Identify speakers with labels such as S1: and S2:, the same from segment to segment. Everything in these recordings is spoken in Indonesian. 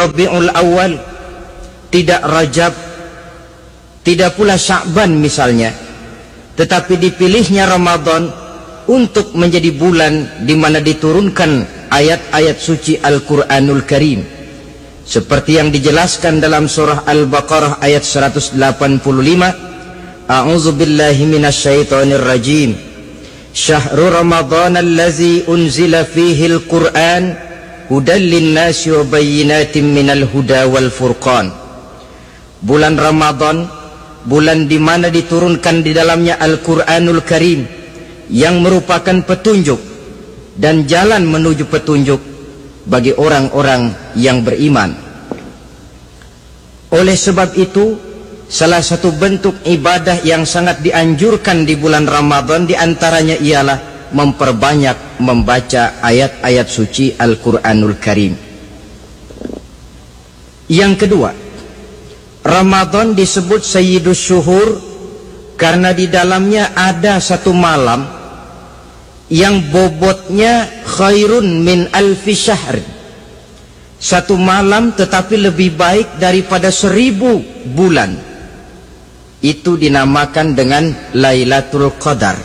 S1: Rabiul Awal, tidak Rajab, tidak pula Sya'ban misalnya, tetapi dipilihnya Ramadan untuk menjadi bulan di mana diturunkan ayat-ayat suci Al-Quranul Karim, seperti yang dijelaskan dalam surah Al-Baqarah ayat 185. A'udzu billahi minasyaitonir rajim. Syahrul Ramadan allazi unzila fihi al-Qur'an hudan lin-nasi wa bayyinatin minal huda wal furqan. Bulan Ramadan, bulan di mana diturunkan di dalamnya Al-Quranul Karim, yang merupakan petunjuk dan jalan menuju petunjuk bagi orang-orang yang beriman. Oleh sebab itu, salah satu bentuk ibadah yang sangat dianjurkan di bulan Ramadan diantaranya ialah memperbanyak membaca ayat-ayat suci Al-Quranul Karim. Yang kedua, Ramadan disebut Sayyidus Syuhur karena di dalamnya ada satu malam yang bobotnya khairun min alfi syahr. Satu malam tetapi lebih baik daripada 1000 bulan. Itu dinamakan dengan Lailatul Qadar.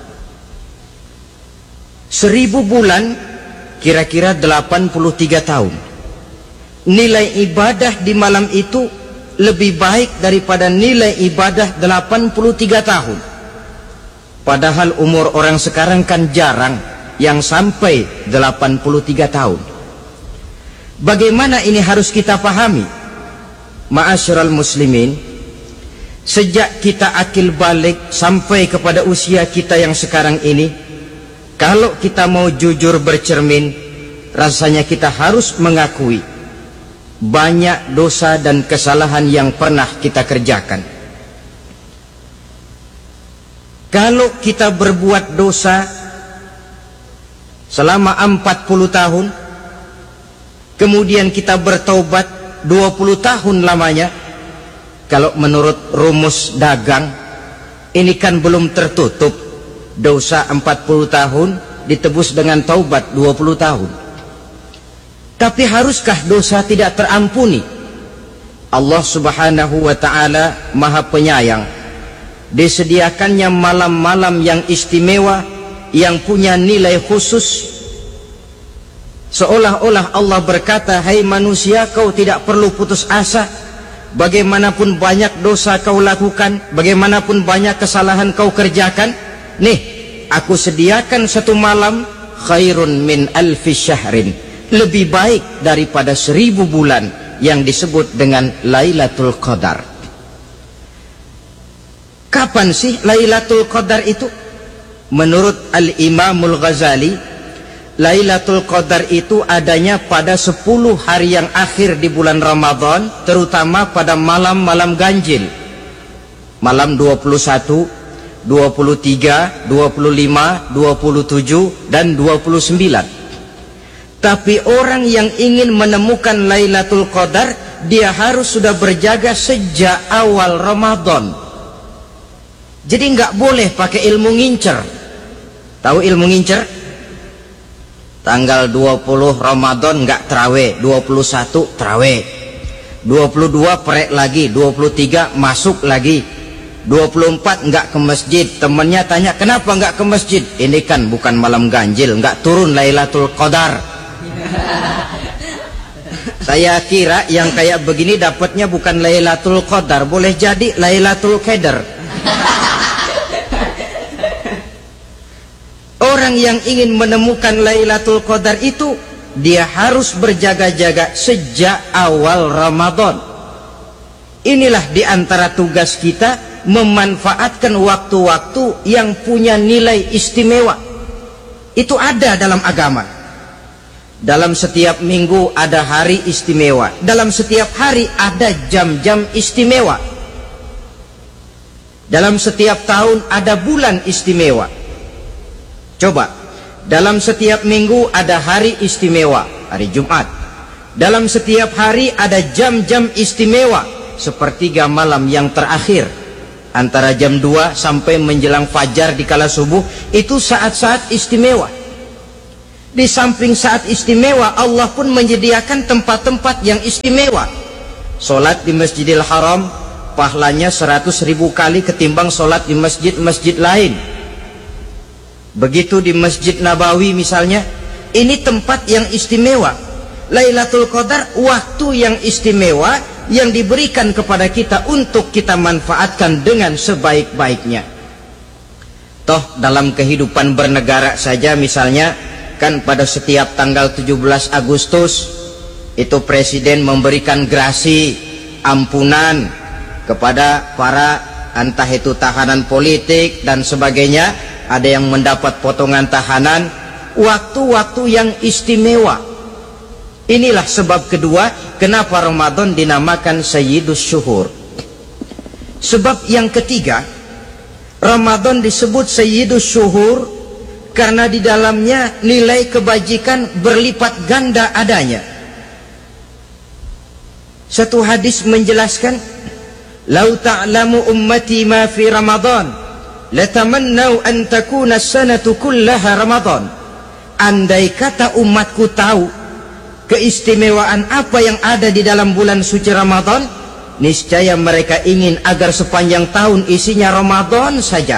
S1: 1000 bulan kira-kira 83 tahun. Nilai ibadah di malam itu lebih baik daripada nilai ibadah 83 tahun. Padahal umur orang sekarang kan jarang yang sampai 83 tahun. Bagaimana ini harus kita pahami? Ma'asyiral muslimin, sejak kita akil balik sampai kepada usia kita yang sekarang ini, kalau kita mau jujur bercermin, rasanya kita harus mengakui banyak dosa dan kesalahan yang pernah kita kerjakan. Kalau kita berbuat dosa selama 40 tahun, kemudian kita bertaubat 20 tahun lamanya, kalau menurut rumus dagang, ini kan belum tertutup. Dosa 40 tahun ditebus dengan taubat 20 tahun. Tapi haruskah dosa tidak terampuni? Allah Subhanahu wa ta'ala Maha Penyayang. Disediakannya malam-malam yang istimewa, yang punya nilai khusus. Seolah-olah Allah berkata, hai manusia, kau tidak perlu putus asa. Bagaimanapun banyak dosa kau lakukan, bagaimanapun banyak kesalahan kau kerjakan, nih, aku sediakan satu malam khairun min alfi syahrin, lebih baik daripada 1000 bulan, yang disebut dengan Lailatul Qadar. Kapan sih Lailatul Qadar itu? Menurut Al-Imamul Ghazali, Lailatul Qadar itu adanya pada 10 hari yang akhir di bulan Ramadan, terutama pada malam-malam ganjil. Malam 21, 23, 25, 27, dan 29. Tapi orang yang ingin menemukan Lailatul Qadar, dia harus sudah berjaga sejak awal Ramadan. Jadi nggak boleh pakai ilmu ngincer. Tahu ilmu ngincer? Tanggal 20 Ramadan nggak terawih, 21 terawih, 22 perek lagi, 23 masuk lagi, 24 nggak ke masjid. Temennya tanya, kenapa nggak ke masjid? Ini kan bukan malam ganjil, nggak turun Lailatul Qadar. Saya kira yang kayak begini dapatnya bukan Lailatul Qadar, boleh jadi Lailatul Qadar. Orang yang ingin menemukan Lailatul Qadar itu, dia harus berjaga-jaga sejak awal Ramadan. Inilah diantara tugas kita, memanfaatkan waktu-waktu yang punya nilai istimewa. Itu ada dalam agama. Dalam setiap minggu ada hari istimewa. Dalam setiap hari ada jam-jam istimewa. Dalam setiap tahun ada bulan istimewa. Coba, dalam setiap minggu ada hari istimewa, hari Jumat. Dalam setiap hari ada jam-jam istimewa, sepertiga malam yang terakhir, antara jam 2 sampai menjelang fajar di kala subuh, itu saat-saat istimewa. Di samping saat istimewa, Allah pun menyediakan tempat-tempat yang istimewa. Solat di Masjidil Haram pahalanya 100.000 kali ketimbang solat di masjid-masjid lain. Begitu di Masjid Nabawi misalnya, ini tempat yang istimewa. Lailatul Qadar waktu yang istimewa yang diberikan kepada kita untuk kita manfaatkan dengan sebaik-baiknya. Toh dalam kehidupan bernegara saja misalnya, kan pada setiap tanggal 17 Agustus itu presiden memberikan grasi ampunan kepada para entah itu tahanan politik dan sebagainya. Ada yang mendapat potongan tahanan. Waktu-waktu yang istimewa. Inilah sebab kedua kenapa Ramadan dinamakan Sayyidus Syuhur. Sebab yang ketiga, Ramadan disebut Sayyidus Syuhur karena di dalamnya nilai kebajikan berlipat ganda adanya. Satu hadis menjelaskan, "Lau ta'lamu ummati ma fi Ramadan, latamannau an takuna as-sanatu kullaha Ramadan." Andai kata umatku tahu keistimewaan apa yang ada di dalam bulan suci Ramadan, niscaya mereka ingin agar sepanjang tahun isinya Ramadan saja.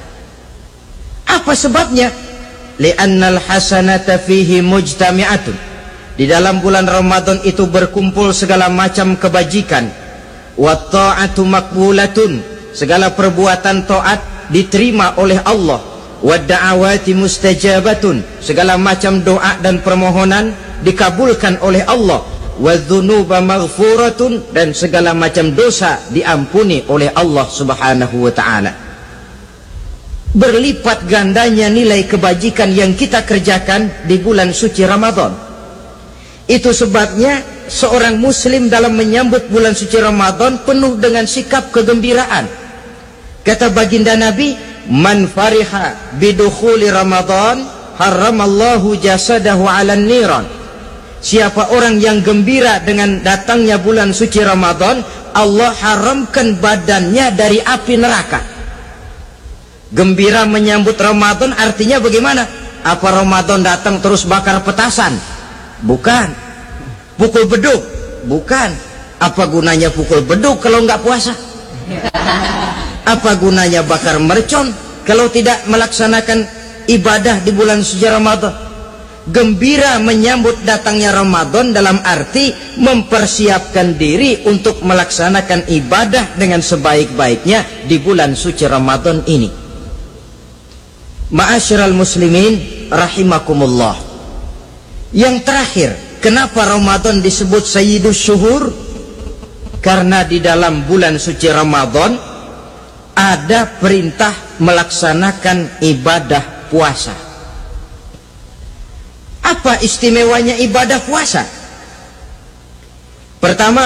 S1: Apa sebabnya? Li'annal hasanata fihi mujtami'atun. Di dalam bulan Ramadan itu berkumpul segala macam kebajikan. Wa ta'atu maqbulatun. Segala perbuatan taat diterima oleh Allah. Wa da'awati mustajabatun. Segala macam doa dan permohonan dikabulkan oleh Allah. Wa dzunuba maghfuratun. Dan segala macam dosa diampuni oleh Allah Subhanahu wa ta'ala. Berlipat gandanya nilai kebajikan yang kita kerjakan di bulan suci Ramadan. Itu sebabnya seorang muslim dalam menyambut bulan suci Ramadan penuh dengan sikap kegembiraan. Kata baginda Nabi, "Man fariha bidukhuli Ramadan haramallahu jasadahu 'alan niran." Siapa orang yang gembira dengan datangnya bulan suci Ramadan, Allah haramkan badannya dari api neraka. Gembira menyambut Ramadan artinya bagaimana? Apa Ramadan datang terus bakar petasan? Bukan. Pukul beduk? Bukan. Apa gunanya pukul beduk kalau nggak puasa? Apa gunanya bakar mercon kalau tidak melaksanakan ibadah di bulan suci Ramadan? Gembira menyambut datangnya Ramadan dalam arti mempersiapkan diri untuk melaksanakan ibadah dengan sebaik-baiknya di bulan suci Ramadan ini. Ma'asyiral muslimin rahimakumullah. Yang terakhir, kenapa Ramadan disebut Sayyidus Syuhur? Karena di dalam bulan suci Ramadan ada perintah melaksanakan ibadah puasa. Apa istimewanya ibadah puasa? Pertama,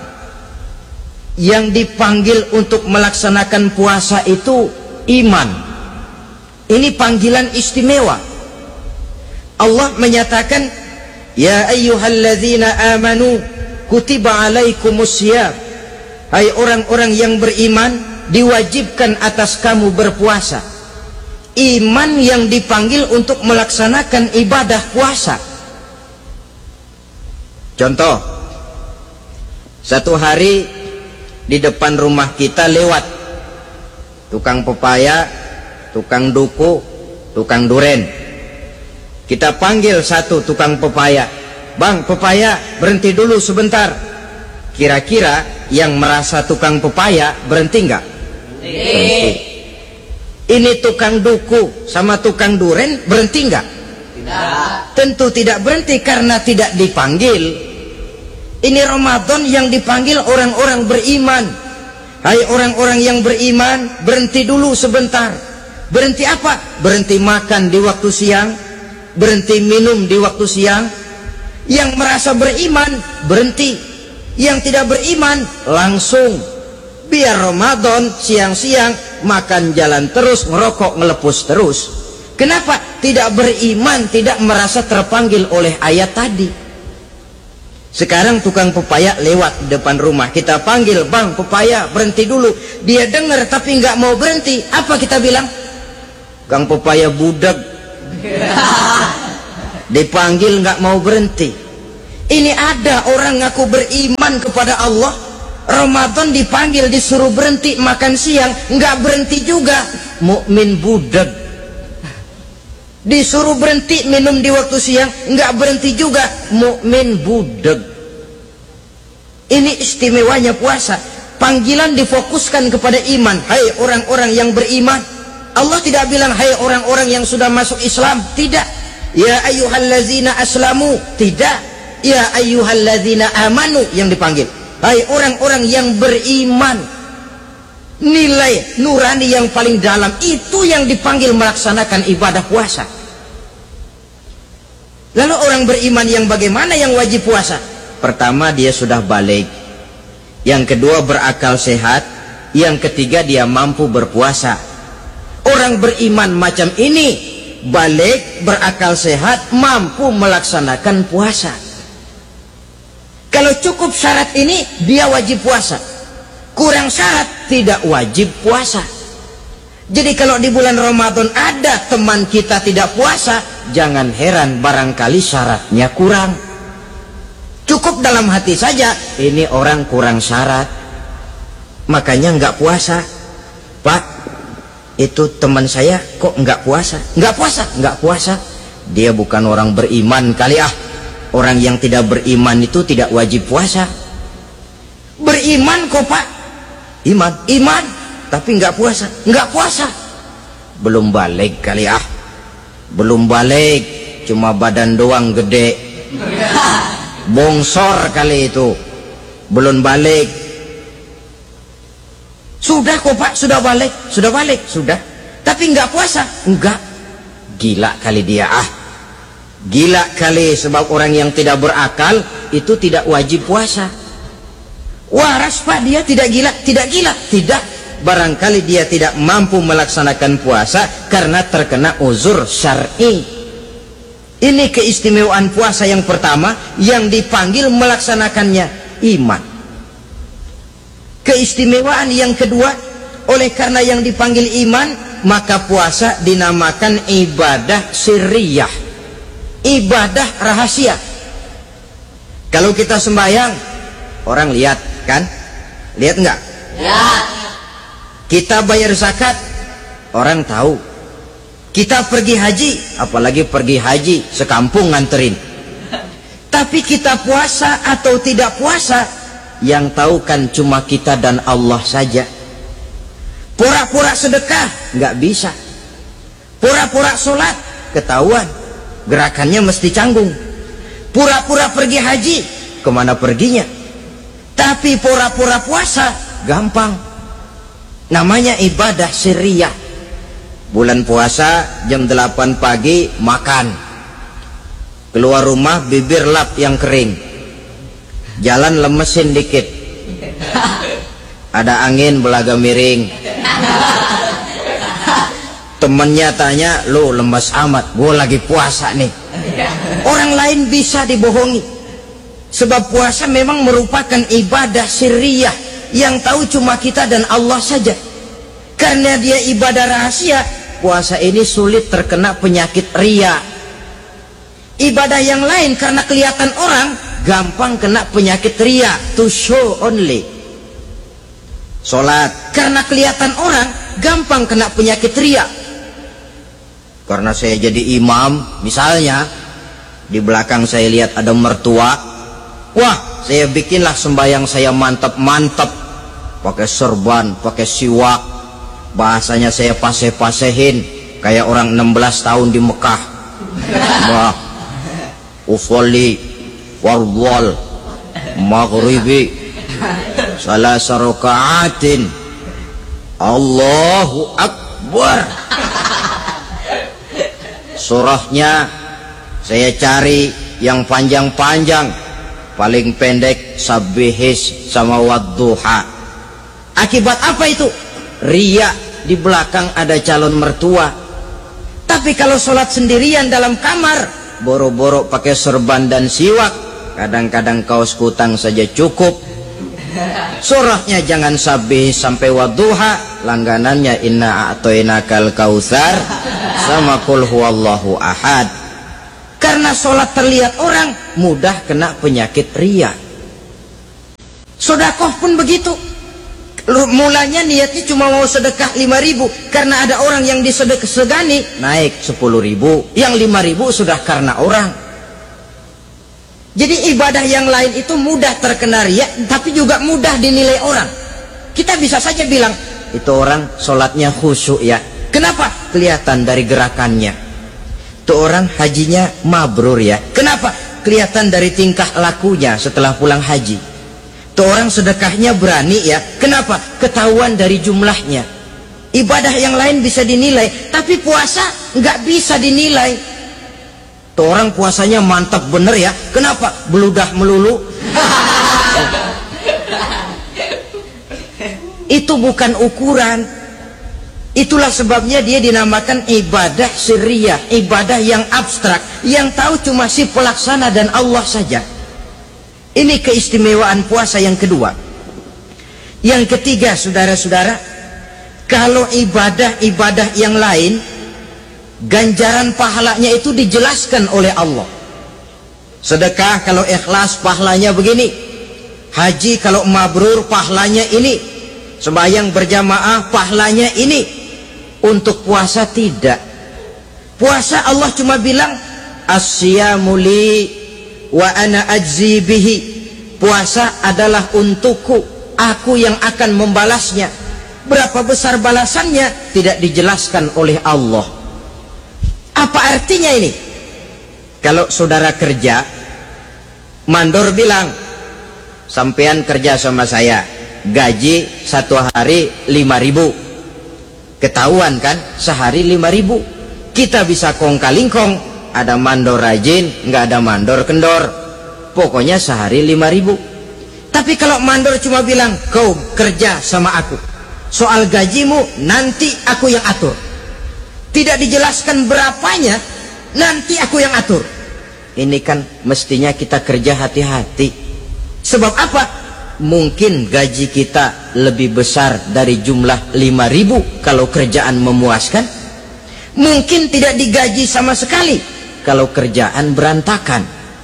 S1: yang dipanggil untuk melaksanakan puasa itu iman. Ini panggilan istimewa. Allah menyatakan, "Ya ayyuhalladzina amanu kutiba alaikumusiyam." Hai orang-orang yang beriman, diwajibkan atas kamu berpuasa. Iman yang dipanggil untuk melaksanakan ibadah puasa. Contoh, satu hari di depan rumah kita lewat tukang pepaya, tukang duku, tukang duren. Kita panggil satu tukang pepaya, "Bang, pepaya, berhenti dulu sebentar." Kira-kira yang merasa tukang pepaya berhenti enggak? Berhenti. Ini tukang duku sama tukang duren berhenti enggak? Tidak. Tentu tidak berhenti karena tidak dipanggil. Ini Ramadan yang dipanggil orang-orang beriman. Hai orang-orang yang beriman, berhenti dulu sebentar. Berhenti apa? Berhenti makan di waktu siang, berhenti minum di waktu siang. Yang merasa beriman berhenti, yang tidak beriman langsung. Biar Ramadan siang-siang makan jalan terus, ngerokok ngelepus terus. Kenapa? Tidak beriman, tidak merasa terpanggil oleh ayat tadi. Sekarang tukang pepaya lewat di depan rumah, kita panggil, "Bang, pepaya, berhenti dulu." Dia dengar tapi nggak mau berhenti. Apa kita bilang? "Kang pepaya budak." dipanggil nggak mau berhenti. Ini ada orang ngaku beriman kepada Allah, Ramadan dipanggil disuruh berhenti makan siang nggak berhenti juga, mukmin budak. Disuruh berhenti minum di waktu siang nggak berhenti juga, mukmin budak. Ini istimewanya puasa, panggilan difokuskan kepada iman. Hai orang-orang yang beriman. Allah tidak bilang hai orang-orang yang sudah masuk Islam, tidak. Ya ayyuhallazina aslamu, tidak. Ya ayyuhallazina amanu yang dipanggil. Hai orang-orang yang beriman. Nilai nurani yang paling dalam itu yang dipanggil melaksanakan ibadah puasa. Lalu orang beriman yang bagaimana yang wajib puasa? Pertama, dia sudah balik. Yang kedua, berakal sehat. Yang ketiga, dia mampu berpuasa. Orang beriman macam ini, balik, berakal sehat, mampu melaksanakan puasa. Kalau cukup syarat ini, dia wajib puasa. Kurang syarat, tidak wajib puasa. Jadi kalau di bulan Ramadan ada teman kita tidak puasa, jangan heran barangkali syaratnya kurang. Cukup dalam hati saja, ini orang kurang syarat, makanya nggak puasa. Pak, itu teman saya kok nggak puasa? Nggak puasa, nggak puasa. Dia bukan orang beriman kali ah. Orang yang tidak beriman itu tidak wajib puasa. Beriman kok Pak? Iman, tapi nggak puasa, nggak puasa. Belum balik kali ah. Belum balik, cuma badan doang gede. Bongsor kali itu, belum balik. Sudah kok Pak, sudah balik, sudah. Tapi nggak puasa, enggak. Gila kali dia ah. Gila kali, sebab orang yang tidak berakal itu tidak wajib puasa. Waras Pak, dia tidak gila, tidak. Barangkali dia tidak mampu melaksanakan puasa karena terkena uzur syar'i. Ini keistimewaan puasa yang pertama, yang dipanggil melaksanakannya iman. Keistimewaan yang kedua, oleh karena yang dipanggil iman, maka puasa dinamakan ibadah sirriyah, ibadah rahasia. Kalau kita sembahyang, orang lihat kan? Lihat enggak? Lihat. Kita bayar zakat, orang tahu. Kita pergi haji, apalagi pergi haji sekampung nganterin. Tapi kita puasa atau tidak puasa, yang tahu kan cuma kita dan Allah saja. Pura-pura sedekah nggak bisa. Pura-pura sholat ketahuan, gerakannya mesti canggung. Pura-pura pergi haji, kemana perginya? Tapi pura-pura puasa gampang. Namanya ibadah sirriyah. Bulan puasa jam 8 pagi makan, keluar rumah bibir lap yang kering, jalan lemesin dikit, ada angin belaga miring. Temennya tanya, lu lemes amat, gue lagi puasa nih. Orang lain bisa dibohongi, sebab puasa memang merupakan ibadah sirriyah yang tahu cuma kita dan Allah saja. Karena dia ibadah rahasia, puasa ini sulit terkena penyakit riya. Ibadah yang lain karena kelihatan orang, gampang kena penyakit riya, to show only. Sholat karena kelihatan orang, gampang kena penyakit riya. Karena saya jadi imam, misalnya di belakang saya lihat ada mertua, wah saya bikinlah sembahyang saya mantap-mantap, pakai serban, pakai siwak, bahasanya saya paseh-pasehin kayak orang 16 tahun di Mekah. Wah, usolli fardhal maghribi salasa raka'atin Allahu Akbar. Surahnya saya cari yang panjang-panjang, paling pendek sabbihis sama wadduha. Akibat apa itu? Riya, di belakang ada calon mertua. Tapi kalau sholat sendirian dalam kamar, boro-boro pakai serban dan siwak, kadang-kadang kaos kutang saja cukup. Surahnya jangan sabih sampai wadduha, langganannya inna a'toinakal kautsar sama qul huwallahu ahad. Karena sholat terlihat orang, mudah kena penyakit riya. Sedekah pun begitu. Mulanya niatnya cuma mau sedekah 5.000, karena ada orang yang disedekahani naik 10.000, yang 5.000 sudah karena orang. Jadi ibadah yang lain itu mudah terkena riya, tapi juga mudah dinilai orang. Kita bisa saja bilang, itu orang sholatnya khusyuk ya. Kenapa? Kelihatan dari gerakannya. Itu orang hajinya mabrur ya. Kenapa? Kelihatan dari tingkah lakunya setelah pulang haji. Itu orang sedekahnya berani ya. Kenapa? Ketahuan dari jumlahnya. Ibadah yang lain bisa dinilai, tapi puasa nggak bisa dinilai. Tuh orang puasanya mantap bener ya. Kenapa? Beludah melulu. Itu bukan ukuran. Itulah sebabnya dia dinamakan ibadah sirriyah, ibadah yang abstrak, yang tahu cuma si pelaksana dan Allah saja. Ini keistimewaan puasa yang kedua. Yang ketiga, saudara-saudara, kalau ibadah-ibadah yang lain, ganjaran pahalanya itu dijelaskan oleh Allah. Sedekah kalau ikhlas pahalanya begini, haji kalau mabrur pahalanya ini, sembahyang berjamaah pahalanya ini. Untuk puasa tidak. Puasa Allah cuma bilang as-siyamu li wa ana ajzi bihi. Puasa adalah untukku, aku yang akan membalasnya. Berapa besar balasannya tidak dijelaskan oleh Allah. Apa artinya ini? Kalau saudara kerja, mandor bilang, sampean kerja sama saya, gaji satu hari 5.000. Ketahuan kan, sehari 5.000. Kita bisa kong kalingkong, ada mandor rajin, nggak ada mandor kendor. Pokoknya sehari 5.000. Tapi kalau mandor cuma bilang, kau kerja sama aku, soal gajimu nanti aku yang atur. Tidak dijelaskan berapanya, nanti aku yang atur. Ini kan mestinya kita kerja hati-hati. Sebab apa? Mungkin gaji kita lebih besar dari jumlah 5.000 kalau kerjaan memuaskan. Mungkin tidak digaji sama sekali kalau kerjaan berantakan.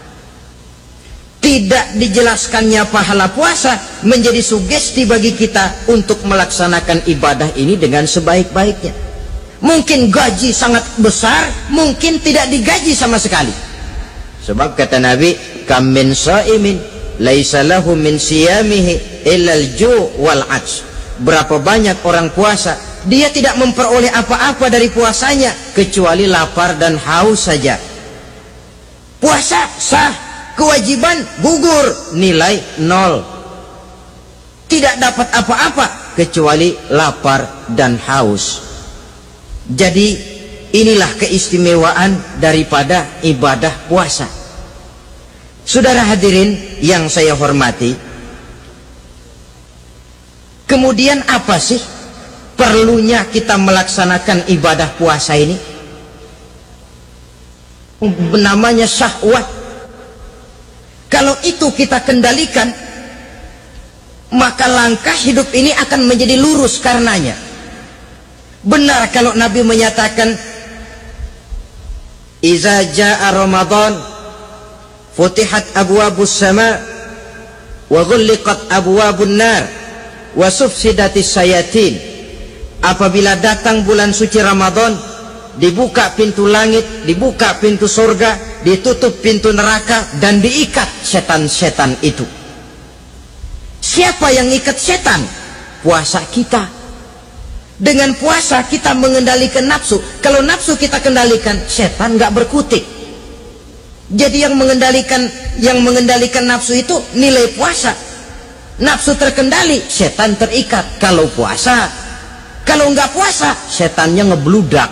S1: Tidak dijelaskannya pahala puasa menjadi sugesti bagi kita untuk melaksanakan ibadah ini dengan sebaik-baiknya. Mungkin gaji sangat besar, mungkin tidak digaji sama sekali. Sebab kata Nabi, kam min shaimin laisa lahu min siyamihi illa al-ju' wal 'atsh. Berapa banyak orang puasa, dia tidak memperoleh apa-apa dari puasanya kecuali lapar dan haus saja. Puasa sah, kewajiban gugur, nilai 0. Tidak dapat apa-apa kecuali lapar dan haus. Jadi inilah keistimewaan daripada ibadah puasa. Saudara hadirin yang saya hormati, kemudian apa sih perlunya kita melaksanakan ibadah puasa ini? Namanya syahwat. Kalau itu kita kendalikan, maka langkah hidup ini akan menjadi lurus karenanya. Benar kalau Nabi menyatakan, iza jaa Ramadan futihat abwabus sama wa ghulliqat abwabun nar wa sufsidatis sayatin. Apabila datang bulan suci Ramadan, dibuka pintu langit, dibuka pintu surga, ditutup pintu neraka, dan diikat setan-setan itu. Siapa yang ikat setan? Puasa kita. Dengan puasa kita mengendalikan nafsu. Kalau nafsu kita kendalikan, setan nggak berkutik. Jadi yang mengendalikan nafsu itu nilai puasa. Nafsu terkendali, setan terikat. Kalau puasa, kalau nggak puasa, setannya ngebludak.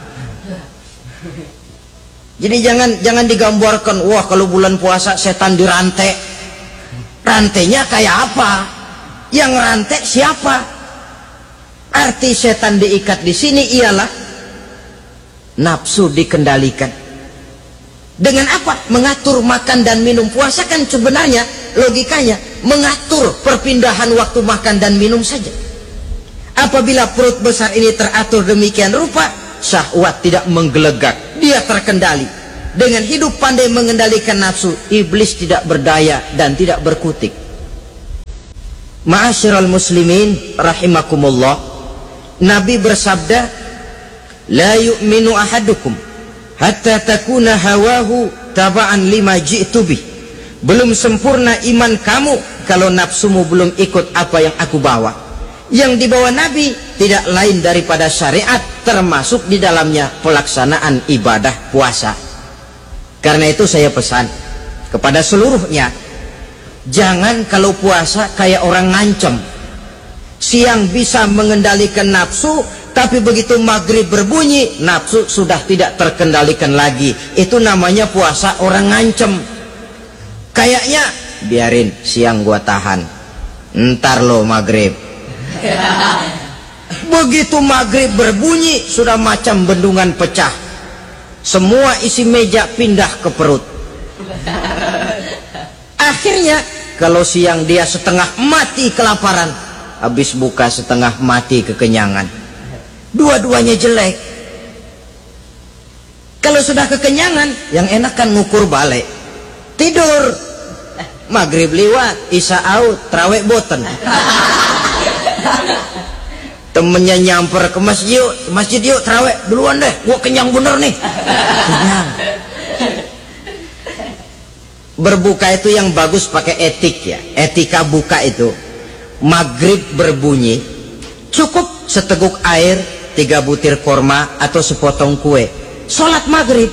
S1: Jadi jangan digambarkan, wah kalau bulan puasa setan dirantai. Rantainya kayak apa? Yang rantai siapa? Arti setan diikat di sini ialah nafsu dikendalikan. Dengan apa? Mengatur makan dan minum. Puasa kan sebenarnya logikanya mengatur perpindahan waktu makan dan minum saja. Apabila perut besar ini teratur demikian rupa, syahwat tidak menggelegak, dia terkendali. dengan hidup pandai mengendalikan nafsu, iblis tidak berdaya dan tidak berkutik. Ma'asyiral muslimin rahimakumullah, Nabi bersabda, la yu'minu ahadukum hatta takuna hawahu taba'an lima ji'tu bih. Belum sempurna iman kamu kalau nafsumu belum ikut apa yang aku bawa. Yang dibawa Nabi tidak lain daripada syariat, termasuk di dalamnya pelaksanaan ibadah puasa. Karena itu saya pesan kepada seluruhnya, jangan kalau puasa kayak orang ngancem. Siang bisa mengendalikan nafsu, tapi begitu maghrib berbunyi, nafsu sudah tidak terkendalikan lagi. Itu namanya puasa orang ngancem. Kayaknya biarin siang gua tahan, ntar lo maghrib. Begitu maghrib berbunyi, sudah macam bendungan pecah. Semua isi meja pindah ke perut. Akhirnya kalau siang dia setengah mati kelaparan, habis buka setengah mati kekenyangan. Dua-duanya jelek. Kalau sudah kekenyangan, yang enak kan ngukur balik, tidur. Maghrib liwat, isya out, tarawih boten. Temennya nyamper ke masjid yuk tarawih duluan deh, gua kenyang bener nih. Kenyang. Berbuka itu yang bagus pakai etik ya, etika buka itu. Maghrib berbunyi, cukup seteguk air, 3 butir korma atau sepotong kue. Sholat maghrib.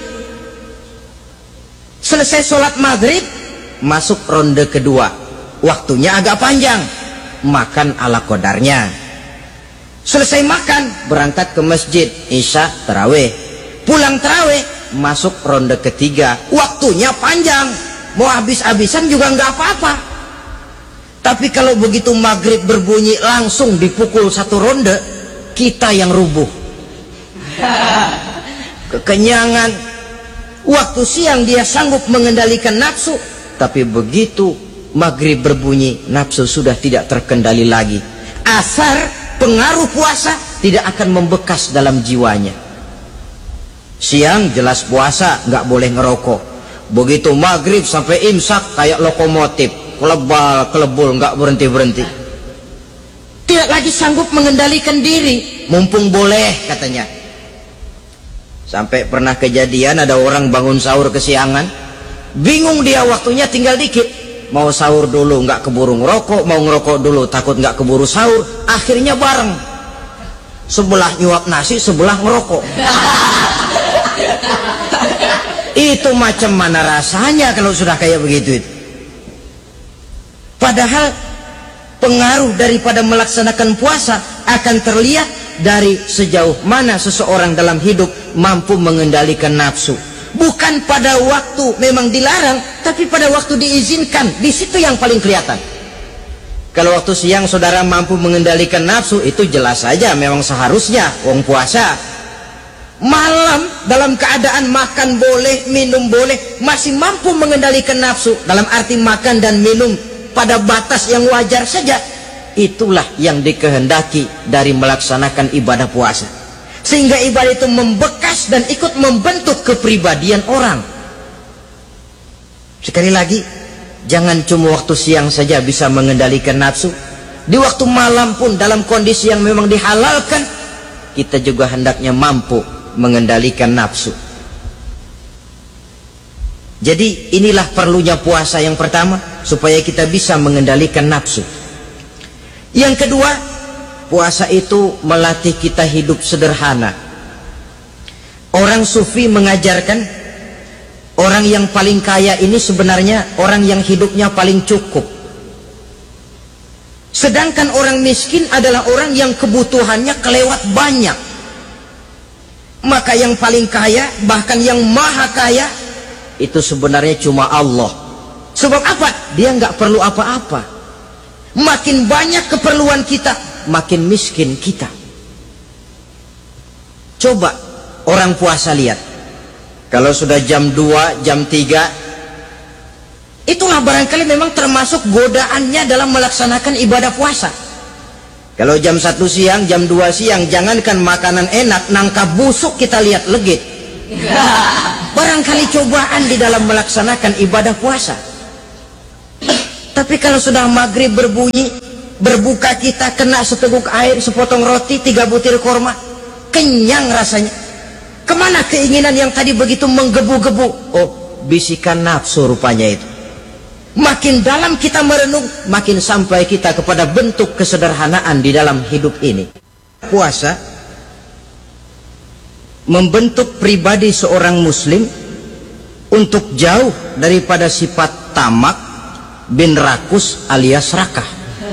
S1: Selesai sholat maghrib, masuk ronde kedua. Waktunya agak panjang, makan ala kodarnya. Selesai makan, berangkat ke masjid, isya tarawih. Pulang tarawih, masuk ronde ketiga. Waktunya panjang, mau habis-habisan juga nggak apa-apa. Tapi kalau begitu maghrib berbunyi langsung dipukul 1 ronde, kita yang rubuh. Kekenyangan. Waktu siang dia sanggup mengendalikan nafsu, tapi begitu maghrib berbunyi, nafsu sudah tidak terkendali lagi. Asar pengaruh puasa tidak akan membekas dalam jiwanya. Siang jelas puasa, nggak boleh ngerokok. Begitu maghrib sampai imsak kayak lokomotif, kelebul nggak berhenti-berhenti. Tidak lagi sanggup mengendalikan diri, mumpung boleh katanya. Sampai pernah kejadian ada orang bangun sahur kesiangan, bingung dia waktunya tinggal dikit. Mau sahur dulu nggak keburu ngerokok, mau ngerokok dulu takut nggak keburu sahur, akhirnya bareng. Sebelah nyuap nasi, sebelah ngerokok. Itu macam mana rasanya kalau sudah kayak begitu itu? Padahal pengaruh daripada melaksanakan puasa akan terlihat dari sejauh mana seseorang dalam hidup mampu mengendalikan nafsu. Bukan pada waktu memang dilarang, tapi pada waktu diizinkan, di situ yang paling kelihatan. Kalau waktu siang saudara mampu mengendalikan nafsu, itu jelas saja memang seharusnya wong puasa. Malam dalam keadaan makan boleh, minum boleh, masih mampu mengendalikan nafsu, dalam arti makan dan minum pada batas yang wajar saja. Itulah yang dikehendaki dari melaksanakan ibadah puasa, sehingga ibadah itu membekas dan ikut membentuk kepribadian orang. Sekali lagi, jangan cuma waktu siang saja bisa mengendalikan nafsu. Di waktu malam pun dalam kondisi yang memang dihalalkan, kita juga hendaknya mampu mengendalikan nafsu. Jadi inilah perlunya puasa yang pertama, supaya kita bisa mengendalikan nafsu. Yang kedua, puasa itu melatih kita hidup sederhana. Orang sufi mengajarkan, orang yang paling kaya ini sebenarnya orang yang hidupnya paling cukup. Sedangkan orang miskin adalah orang yang kebutuhannya kelewat banyak. Maka yang paling kaya, bahkan yang maha kaya, itu sebenarnya cuma Allah. Sebab apa? Dia nggak perlu apa-apa. Makin banyak keperluan kita, makin miskin kita. Coba orang puasa lihat, kalau sudah jam 2, jam 3, itulah barangkali memang termasuk godaannya dalam melaksanakan ibadah puasa. Kalau jam 1 siang, jam 2 siang, jangankan makanan enak, nangka busuk kita lihat legit. barangkali cobaan di dalam melaksanakan ibadah puasa. Tapi kalau sudah maghrib berbunyi, berbuka kita kena seteguk air, sepotong roti, 3 butir korma, kenyang rasanya. Kemana keinginan yang tadi begitu menggebu-gebu? Oh, bisikan nafsu rupanya itu. Makin dalam kita merenung, makin sampai kita kepada bentuk kesederhanaan di dalam hidup ini. Puasa membentuk pribadi seorang muslim untuk jauh daripada sifat tamak bin rakus alias rakah.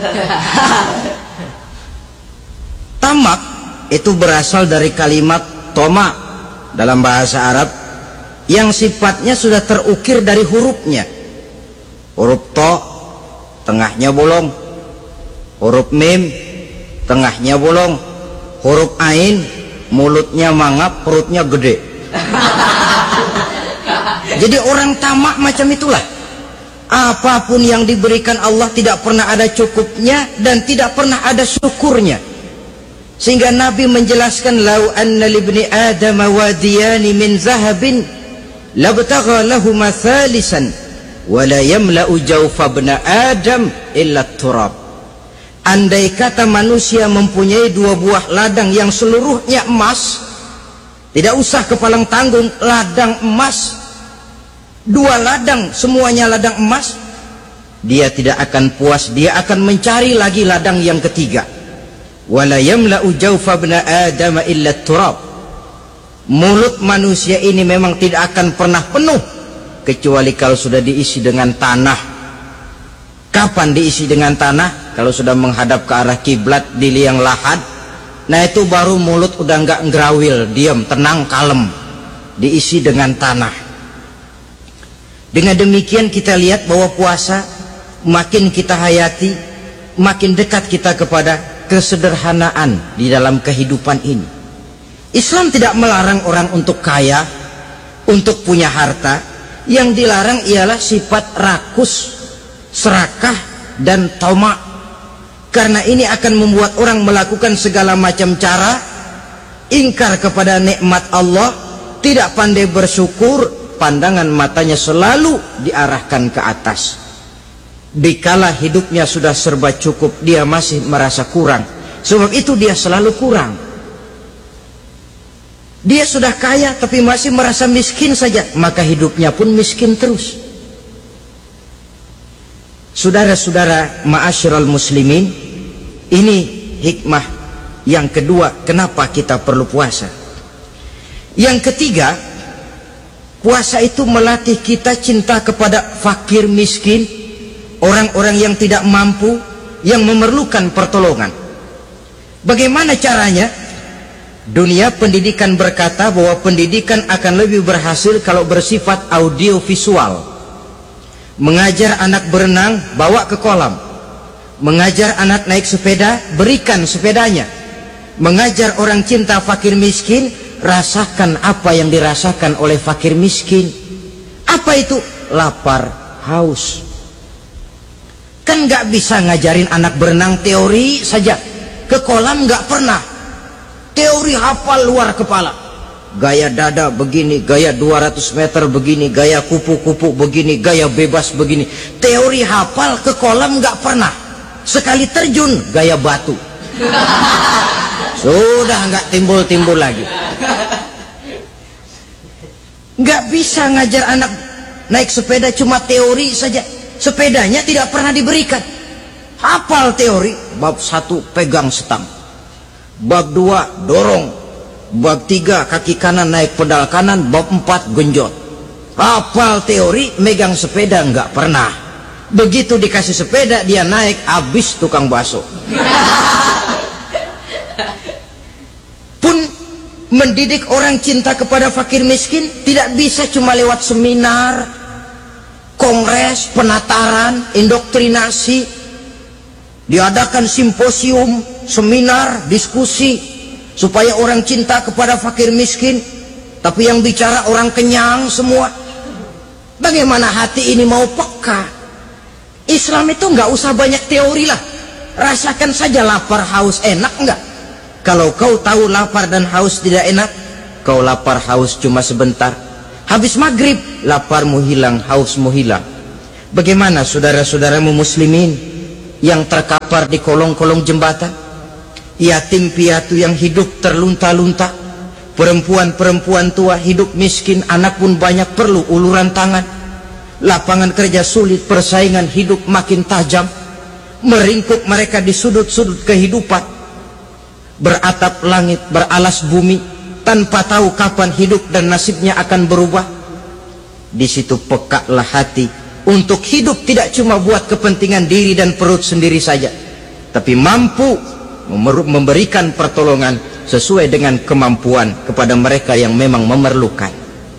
S1: Tamak itu berasal dari kalimat toma dalam bahasa Arab yang sifatnya sudah terukir dari hurufnya. Huruf to, tengahnya bolong. Huruf mim, tengahnya bolong. Huruf ain, mulutnya mangap, perutnya gede. Jadi orang tamak macam itulah. Apapun yang diberikan Allah tidak pernah ada cukupnya dan tidak pernah ada syukurnya. Sehingga Nabi menjelaskan, lau anna libni adama wadiyani min zahabin labtagha lahuma thalisan wala yamla'u jawfa ibn adam illa turab. Andai kata manusia mempunyai 2 buah ladang yang seluruhnya emas, tidak usah kepalang tanggung, ladang emas, 2 ladang semuanya ladang emas, dia tidak akan puas, dia akan mencari lagi ladang yang ketiga. Wala yamla'u jawfa ibn adam illa turab. Mulut manusia ini memang tidak akan pernah penuh kecuali kalau sudah diisi dengan tanah. Kapan diisi dengan tanah? Kalau sudah menghadap ke arah kiblat di liang lahat, nah itu baru mulut udah nggak ngerawil, diam, tenang, kalem, diisi dengan tanah. Dengan demikian kita lihat bahwa puasa makin kita hayati, makin dekat kita kepada kesederhanaan di dalam kehidupan ini. Islam tidak melarang orang untuk kaya, untuk punya harta. Yang dilarang ialah sifat rakus, serakah, dan tamak. Karena ini akan membuat orang melakukan segala macam cara, ingkar kepada nikmat Allah, tidak pandai bersyukur, pandangan matanya selalu diarahkan ke atas. Dikala hidupnya sudah serba cukup, dia masih merasa kurang. Sebab itu dia selalu kurang. Dia sudah kaya tapi masih merasa miskin saja, maka hidupnya pun miskin terus. Saudara-saudara ma'asyiral muslimin, ini hikmah yang kedua kenapa kita perlu puasa. Yang ketiga, puasa itu melatih kita cinta kepada fakir miskin, orang-orang yang tidak mampu, yang memerlukan pertolongan. Bagaimana caranya? Dunia pendidikan berkata bahwa pendidikan akan lebih berhasil kalau bersifat audio visual. Mengajar anak berenang, bawa ke kolam. Mengajar anak naik sepeda, berikan sepedanya. Mengajar orang cinta fakir miskin, rasakan apa yang dirasakan oleh fakir miskin. Apa itu? Lapar, haus. Kan nggak bisa ngajarin anak berenang teori saja, ke kolam nggak pernah. Teori hafal luar kepala, gaya dada begini, gaya 200 meter begini, gaya kupu-kupu begini, gaya bebas begini. Teori hafal, ke kolam nggak pernah. Sekali terjun gaya batu, sudah nggak timbul-timbul lagi. Nggak bisa ngajar anak naik sepeda cuma teori saja, sepedanya tidak pernah diberikan. Hafal teori, bab 1 pegang setang, bab 2 dorong, bab 3 kaki kanan naik pedal kanan, bab 4 genjot. Hafal teori, megang sepeda nggak pernah. Begitu dikasih sepeda dia naik, habis tukang bakso. Pun mendidik orang cinta kepada fakir miskin tidak bisa cuma lewat seminar, kongres, penataran, indoktrinasi. Diadakan simposium, seminar, diskusi supaya orang cinta kepada fakir miskin, tapi yang bicara orang kenyang semua. Bagaimana hati ini mau peka? Islam itu nggak usah banyak teori lah, rasakan saja lapar haus, enak nggak? Kalau kau tahu lapar dan haus tidak enak, kau lapar haus cuma sebentar. Habis maghrib, laparmu hilang, hausmu hilang. Bagaimana saudara-saudaramu muslimin yang terkapar di kolong-kolong jembatan, yatim piatu yang hidup terlunta-lunta, perempuan-perempuan tua hidup miskin, anak pun banyak perlu uluran tangan, lapangan kerja sulit, persaingan hidup makin tajam, meringkuk mereka di sudut-sudut kehidupan, beratap langit, beralas bumi, tanpa tahu kapan hidup dan nasibnya akan berubah. Di situ pekalah hati untuk hidup tidak cuma buat kepentingan diri dan perut sendiri saja, tapi mampu memberikan pertolongan sesuai dengan kemampuan kepada mereka yang memang memerlukan.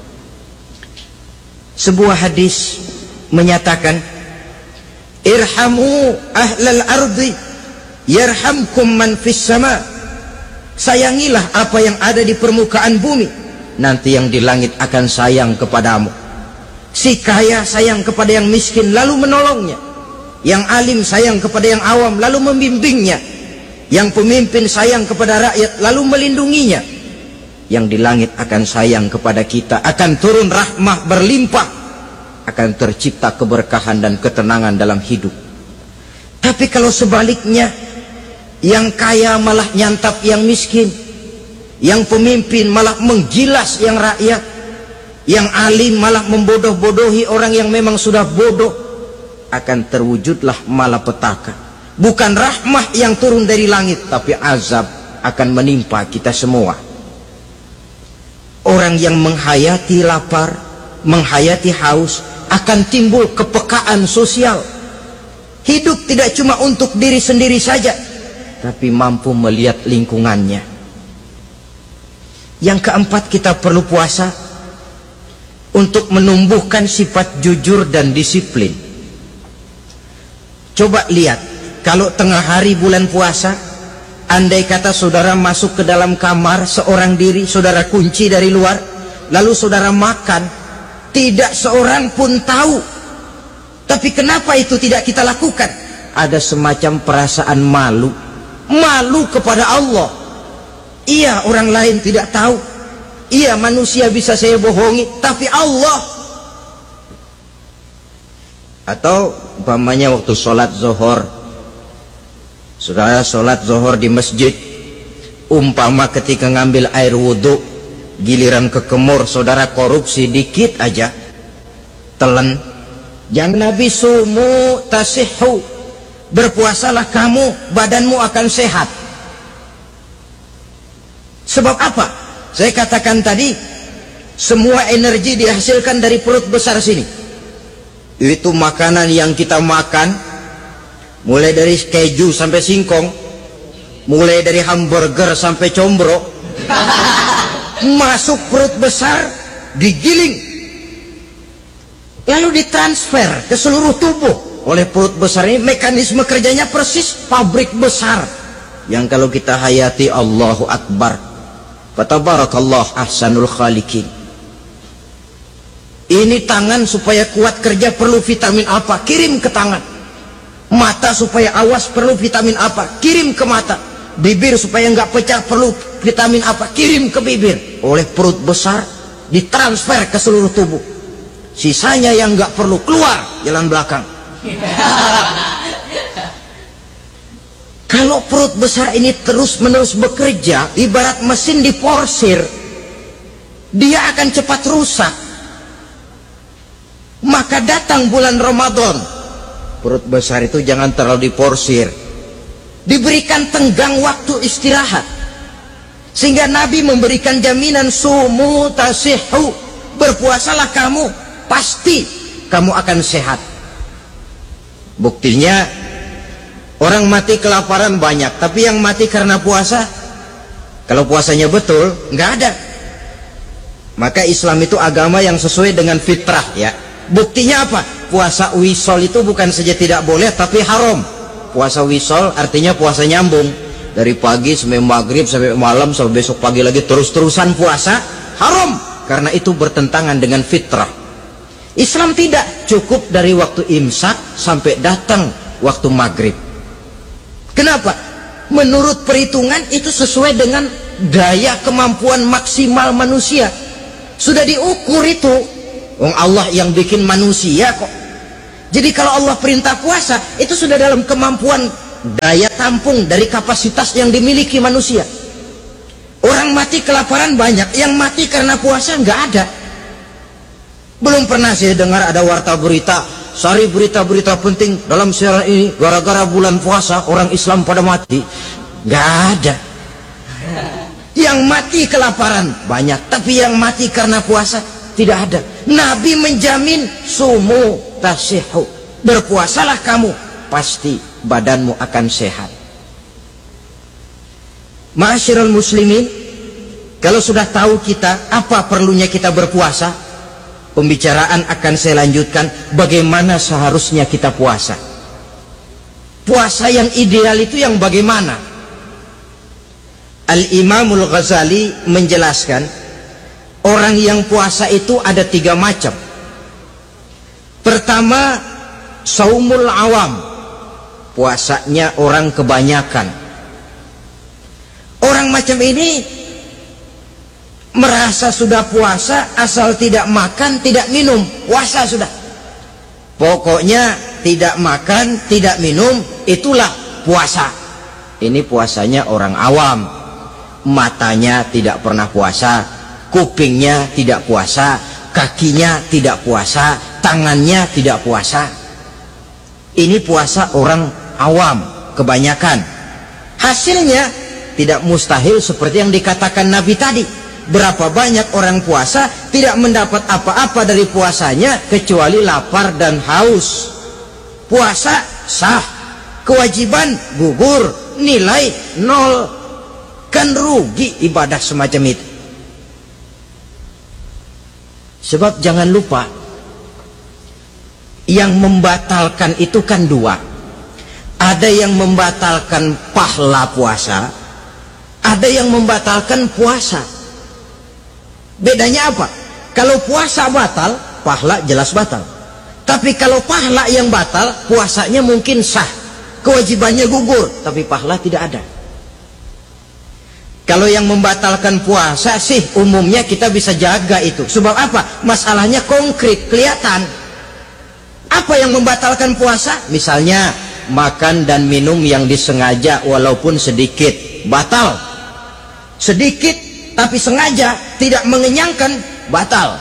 S1: Sebuah hadis menyatakan, irhamu ahlal ardi yarhamkum man fis sama. Sayangilah apa yang ada di permukaan bumi, nanti yang di langit akan sayang kepadamu. Si kaya sayang kepada yang miskin lalu menolongnya, yang alim sayang kepada yang awam lalu membimbingnya, yang pemimpin sayang kepada rakyat lalu melindunginya. Yang di langit akan sayang kepada kita, akan turun rahmah berlimpah, akan tercipta keberkahan dan ketenangan dalam hidup. Tapi kalau sebaliknya, yang kaya malah nyantap yang miskin, yang pemimpin malah menggilas yang rakyat, yang alim malah membodoh-bodohi orang yang memang sudah bodoh, akan terwujudlah malapetaka. Bukan rahmah yang turun dari langit, tapi azab akan menimpa kita semua. Orang yang menghayati lapar, menghayati haus, akan timbul kepekaan sosial. Hidup tidak cuma untuk diri sendiri saja, tapi mampu melihat lingkungannya. Yang keempat, kita perlu puasa untuk menumbuhkan sifat jujur dan disiplin. Coba lihat, kalau tengah hari bulan puasa, andai kata saudara masuk ke dalam kamar seorang diri, saudara kunci dari luar, lalu saudara makan, tidak seorang pun tahu. Tapi kenapa itu tidak kita lakukan? Ada semacam perasaan malu, malu kepada Allah. Iya, orang lain tidak tahu, iya, manusia bisa saya bohongi, tapi Allah. Atau umpamanya waktu sholat zuhur, saudara sholat zuhur di masjid, umpama ketika ngambil air wudhu, giliran ke kemur, saudara korupsi dikit aja, telan. Jangan Nabi sumu tasihhu, berpuasalah kamu, badanmu akan sehat. Sebab apa? Saya katakan tadi, semua energi dihasilkan dari perut besar sini. Itu makanan yang kita makan, mulai dari keju sampai singkong, mulai dari hamburger sampai combro, masuk perut besar, digiling, lalu ditransfer ke seluruh tubuh oleh perut besar ini. Mekanisme kerjanya persis pabrik besar yang kalau kita hayati, Allahu Akbar, fatabarakallah ahsanul khaliqin. Ini tangan supaya kuat kerja perlu vitamin apa? Kirim ke tangan. Mata supaya awas perlu vitamin apa? Kirim ke mata. Bibir supaya nggak pecah perlu vitamin apa? Kirim ke bibir. Oleh perut besar ditransfer ke seluruh tubuh. Sisanya yang nggak perlu keluar jalan belakang. Kalau perut besar ini terus-menerus bekerja, ibarat mesin diporsir, dia akan cepat rusak. Maka datang bulan Ramadan, perut besar itu jangan terlalu diporsir, diberikan tenggang waktu istirahat. Sehingga Nabi memberikan jaminan, sumu tasihhu, berpuasalah kamu, pasti kamu akan sehat. Buktinya, orang mati kelaparan banyak, tapi yang mati karena puasa, kalau puasanya betul, nggak ada. Maka Islam itu agama yang sesuai dengan fitrah, ya. Buktinya apa? Puasa wisol itu bukan saja tidak boleh, tapi haram. Puasa wisol artinya puasa nyambung, dari pagi sampai maghrib sampai malam sampai besok pagi lagi terus-terusan puasa, haram, karena itu bertentangan dengan fitrah. Islam tidak, cukup dari waktu imsak sampai datang waktu maghrib. Kenapa? Menurut perhitungan itu sesuai dengan daya kemampuan maksimal manusia. Sudah diukur itu. Allah yang bikin manusia kok. Jadi kalau Allah perintah puasa, itu sudah dalam kemampuan daya tampung dari kapasitas yang dimiliki manusia. Orang mati kelaparan banyak, yang mati karena puasa nggak ada. Belum pernah saya dengar ada warta berita, sari berita-berita penting dalam siaran ini, gara-gara bulan puasa orang Islam pada mati. Nggak ada. Yang mati kelaparan banyak, tapi yang mati karena puasa tidak ada. Nabi menjamin sumu tasihu, berpuasalah kamu, pasti badanmu akan sehat. Ma'asyiral muslimin, kalau sudah tahu kita apa perlunya kita berpuasa, pembicaraan akan saya lanjutkan bagaimana seharusnya kita puasa. Puasa yang ideal itu yang bagaimana? Al-Imamul Ghazali menjelaskan, orang yang puasa itu ada 3 macam. Pertama, saumul awam, puasanya orang kebanyakan. Orang macam ini merasa sudah puasa asal tidak makan, tidak minum, puasa sudah. Pokoknya tidak makan, tidak minum, itulah puasa. Ini puasanya orang awam. Matanya tidak pernah puasa, kupingnya tidak puasa, kakinya tidak puasa, tangannya tidak puasa. Ini puasa orang awam kebanyakan. Hasilnya tidak mustahil seperti yang dikatakan Nabi tadi. Berapa banyak orang puasa tidak mendapat apa-apa dari puasanya kecuali lapar dan haus. Puasa sah, kewajiban gugur, nilai 0. Kan rugi ibadah semacam itu. Sebab jangan lupa, yang membatalkan itu kan 2. Ada yang membatalkan pahala puasa, ada yang membatalkan puasa. Bedanya apa? Kalau puasa batal, pahala jelas batal. Tapi kalau pahala yang batal, puasanya mungkin sah, kewajibannya gugur, tapi pahala tidak ada. Kalau yang membatalkan puasa sih umumnya kita bisa jaga itu. Sebab apa? Masalahnya konkret, kelihatan. Apa yang membatalkan puasa? Misalnya makan dan minum yang disengaja walaupun sedikit, batal. Sedikit tapi sengaja tidak mengenyangkan, batal.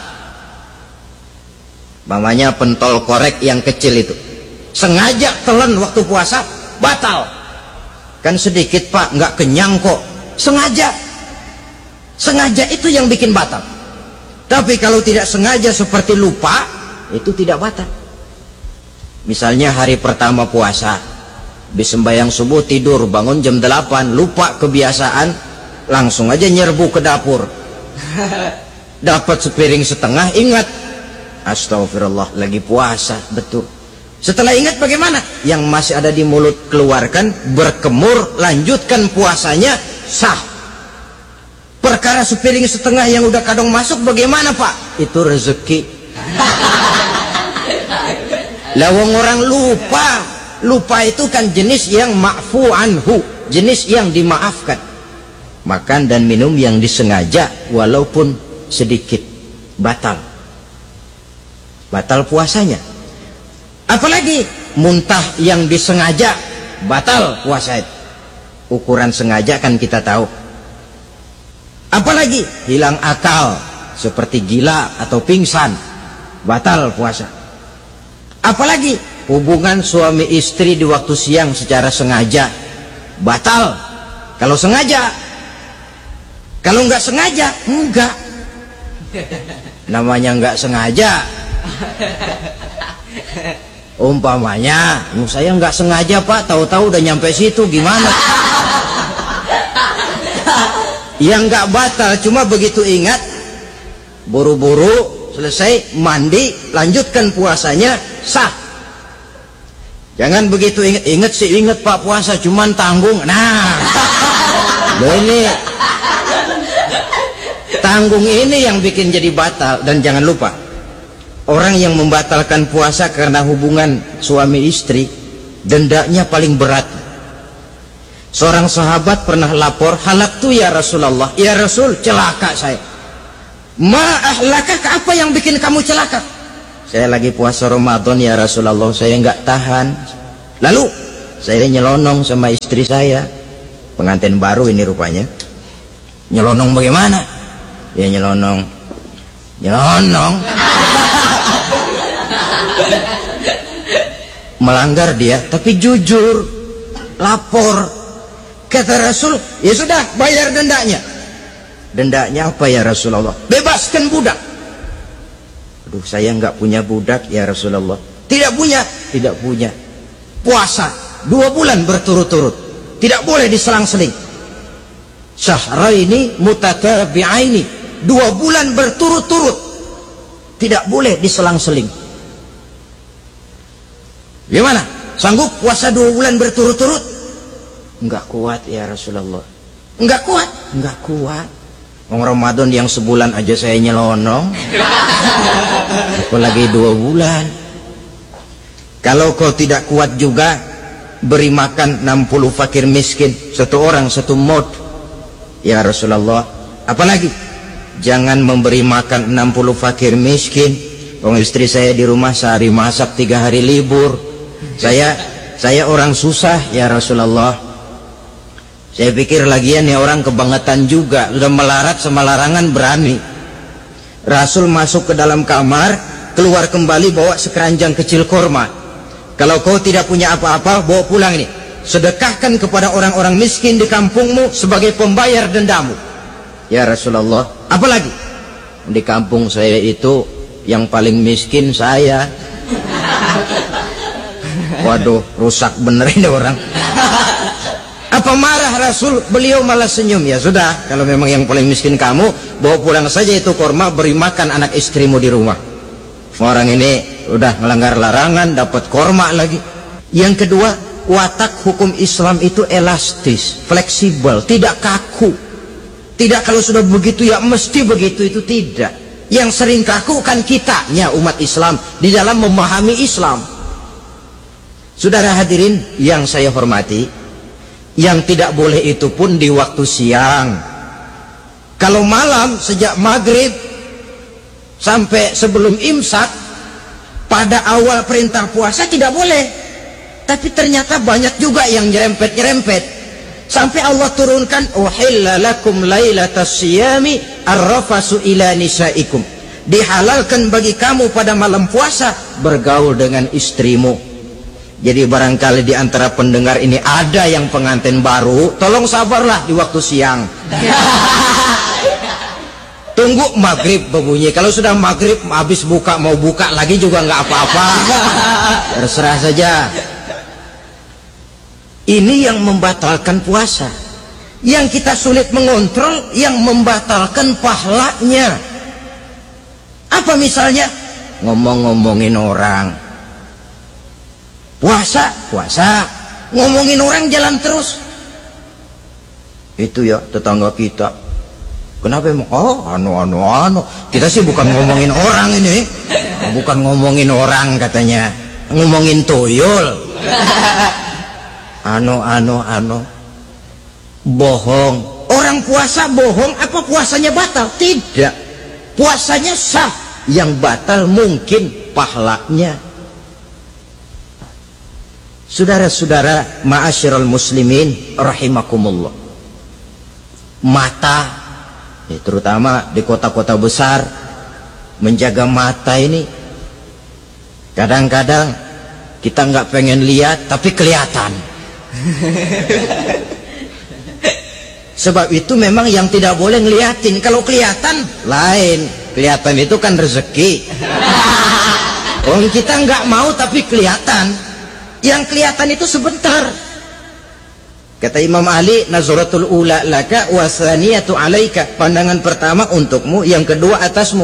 S1: Mamanya pentol korek yang kecil itu, sengaja telan waktu puasa, batal. Kan sedikit pak, nggak kenyang kok. Sengaja itu yang bikin batal. Tapi kalau tidak sengaja seperti lupa, itu tidak batal. Misalnya hari pertama puasa, habis sembahyang subuh tidur, bangun jam 8, lupa kebiasaan, langsung aja nyerbu ke dapur. Dapat sepiring setengah, ingat, astagfirullah, lagi puasa, betul. Setelah ingat bagaimana? Yang masih ada di mulut keluarkan, berkemur, lanjutkan puasanya, sah. Perkara sepiring setengah yang udah kadang masuk bagaimana pak? Itu rezeki. Lawang orang lupa itu kan jenis yang ma'fu anhu, jenis yang dimaafkan. Makan dan minum yang disengaja walaupun sedikit, batal puasanya. Apalagi muntah yang disengaja, batal puasa itu. Ukuran sengaja kan kita tahu. Apalagi hilang akal seperti gila atau pingsan, batal puasa. Apalagi hubungan suami istri di waktu siang secara sengaja, batal. Kalau sengaja. Kalau nggak sengaja, enggak. Namanya nggak sengaja. Umpamanya, saya nggak sengaja pak, tahu-tahu udah nyampe situ, gimana? Yang nggak batal, cuma begitu ingat, buru-buru selesai mandi, lanjutkan puasanya, sah. Jangan begitu ingat sih, ingat pak puasa, cuman tanggung. Nah, ini tanggung ini yang bikin jadi batal. Dan jangan lupa, orang yang membatalkan puasa karena hubungan suami istri, dendanya paling berat. Seorang sahabat pernah lapor, halaktu ya Rasulullah, ya Rasul, celaka saya. Ma ahlakaka, apa yang bikin kamu celaka? Saya lagi puasa Ramadan ya Rasulullah, saya nggak tahan. Lalu saya nyelonong sama istri saya, pengantin baru ini rupanya. Nyelonong bagaimana? Ya nyelonong melanggar dia, tapi jujur lapor. Kata Rasul, ya sudah bayar dendanya. Dendanya apa ya Rasulullah? Bebaskan budak. Aduh, saya nggak punya budak ya Rasulullah. Tidak punya. Puasa 2 bulan berturut-turut, tidak boleh diselang-seling. Syahraini mutatabi'aini, 2 bulan berturut-turut, tidak boleh diselang-seling. Gimana? Sanggup puasa 2 bulan berturut-turut? Enggak kuat ya Rasulullah. Enggak kuat. Ramadan yang sebulan aja saya nyelonong, apalagi 2 bulan. Kalau kau tidak kuat juga, beri makan 60 fakir miskin, 1 orang 1 mod ya Rasulullah. Apalagi jangan memberi makan 60 fakir miskin. Istri saya di rumah sehari masak, 3 hari libur. Saya orang susah ya Rasulullah. Saya pikir lagian ya orang kebangetan juga, sudah melarat sama larangan berani. Rasul masuk ke dalam kamar, keluar kembali bawa sekeranjang kecil korma. Kalau kau tidak punya apa-apa, bawa pulang ini, sedekahkan kepada orang-orang miskin di kampungmu sebagai pembayar dendamu ya Rasulullah. Apalagi di kampung saya itu yang paling miskin saya. Waduh, rusak bener ini orang. Apa marah Rasul? Beliau malah senyum. Ya sudah, kalau memang yang paling miskin kamu, bawa pulang saja itu korma, beri makan anak istrimu di rumah. Orang ini udah melanggar larangan, dapat korma lagi. Yang kedua, watak hukum Islam itu elastis, fleksibel, tidak kaku. Tidak kalau sudah begitu ya mesti begitu, itu tidak. Yang sering kaku kan kitanya umat Islam di dalam memahami Islam. Saudara hadirin yang saya hormati, yang tidak boleh itu pun di waktu siang. Kalau malam sejak maghrib sampai sebelum imsak, pada awal perintah puasa tidak boleh. Tapi ternyata banyak juga yang nyerempet-nyerempet. Sampai Allah turunkan, uhilla lakum lailatas siyami arrafasu ila nisaikum. Dihalalkan bagi kamu pada malam puasa bergaul dengan istrimu. Jadi barangkali di antara pendengar ini ada yang pengantin baru, tolong sabarlah di waktu siang. Tunggu maghrib berbunyi. Kalau sudah maghrib habis buka, mau buka lagi juga nggak apa-apa. Terserah saja. Ini yang membatalkan puasa. Yang kita sulit mengontrol, yang membatalkan pahalanya. Apa misalnya? Ngomong-ngomongin orang. Puasa, ngomongin orang jalan terus. Itu ya tetangga kita. Kenapa emang? Oh, anu. Kita sih bukan ngomongin orang ini. Bukan ngomongin orang katanya. Ngomongin tuyul. Anu. Bohong. Orang puasa bohong, apa puasanya batal? Tidak. Puasanya sah. Yang batal mungkin pahalanya. Saudara-saudara ma'asyiral muslimin rahimakumullah. Mata, ya, terutama di kota-kota besar, menjaga mata ini kadang-kadang kita nggak pengen lihat tapi kelihatan. Sebab itu memang yang tidak boleh ngeliatin. Kalau kelihatan lain, kelihatan itu kan rezeki. Orang kita nggak mau tapi kelihatan. Yang kelihatan itu sebentar. Kata Imam Ali, nazaratul ula laka wa tsaniyatu alaika. Pandangan pertama untukmu, yang kedua atasmu.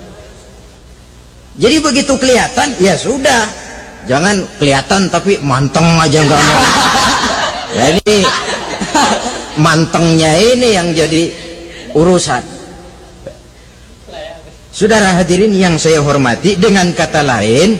S1: Jadi begitu kelihatan, ya sudah. Jangan kelihatan tapi manteng aja nggak mau. Jadi mantengnya ini yang jadi urusan. Saudara hadirin yang saya hormati, dengan kata lain,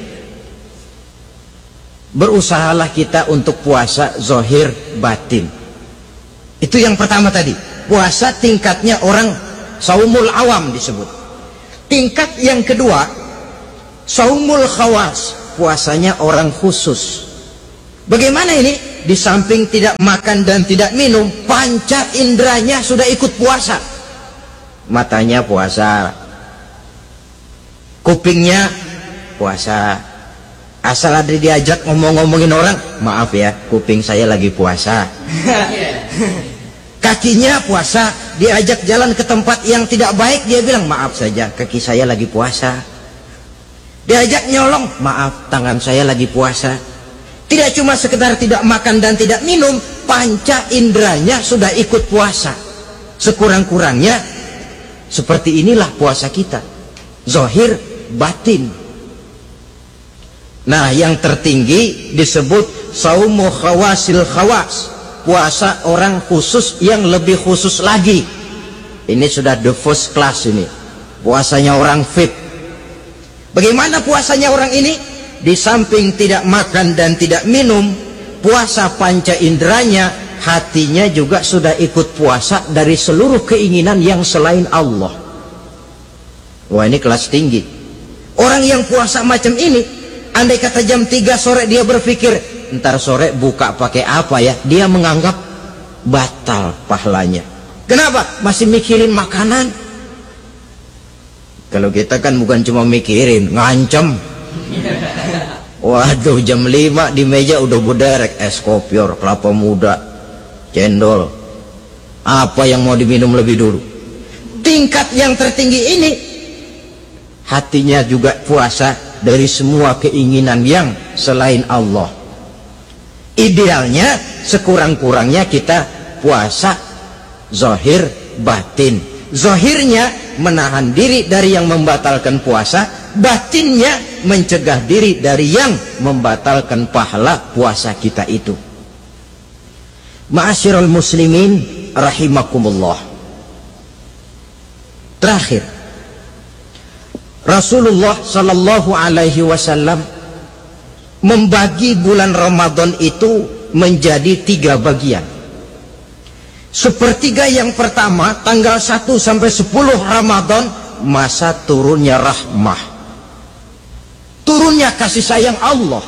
S1: berusahalah kita untuk puasa zahir batin. Itu yang pertama tadi. Puasa tingkatnya orang saumul awam disebut. Tingkat yang kedua, saumul khawas, puasanya orang khusus. Bagaimana ini? Di samping tidak makan dan tidak minum, panca inderanya sudah ikut puasa. Matanya puasa, kupingnya puasa. Asal ada diajak ngomong-ngomongin orang, maaf ya, kuping saya lagi puasa. Kakinya puasa, diajak jalan ke tempat yang tidak baik, dia bilang maaf saja, kaki saya lagi puasa. Diajak nyolong, maaf, tangan saya lagi puasa. Tidak cuma sekedar tidak makan dan tidak minum, panca inderanya sudah ikut puasa. Sekurang-kurangnya seperti inilah puasa kita, zahir batin. Nah, yang tertinggi disebut saumu khawasil khawas, puasa orang khusus yang lebih khusus lagi. Ini sudah the first class ini, puasanya orang fit. Bagaimana puasanya orang ini? Di samping tidak makan dan tidak minum, puasa panca inderanya, hatinya juga sudah ikut puasa dari seluruh keinginan yang selain Allah. Wah, ini kelas tinggi. Orang yang puasa macam ini, andai kata jam 3 sore dia berpikir, ntar sore buka pakai apa ya, dia menganggap batal pahalanya. Kenapa? Masih mikirin makanan. Kalau kita kan bukan cuma mikirin, ngancem. Waduh, jam 5 di meja udah berderek es kopior, kelapa muda, cendol. Apa yang mau diminum lebih dulu? Tingkat yang tertinggi ini, hatinya juga puasa dari semua keinginan yang selain Allah. Idealnya sekurang-kurangnya kita puasa zahir batin. Zahirnya menahan diri dari yang membatalkan puasa, batinnya mencegah diri dari yang membatalkan pahala puasa kita itu. Ma'asyiral muslimin rahimakumullah. Terakhir, Rasulullah sallallahu alaihi wasallam membagi bulan Ramadan itu menjadi 3 bagian. Sepertiga yang pertama, tanggal 1 sampai 10 Ramadan, masa turunnya rahmah, turunnya kasih sayang Allah.